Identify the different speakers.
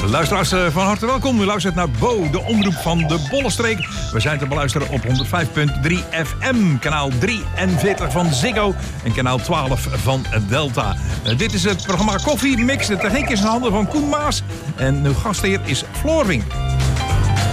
Speaker 1: Luisteraars, van harte welkom. U luistert naar Bo, de omroep van de Bollenstreek. We zijn te beluisteren op 105.3 FM, kanaal 43 van Ziggo en kanaal 12 van Delta. Dit is het programma Koffie Mix. De techniek is in handen van Koen Maas. En uw gastheer is Floor Wink.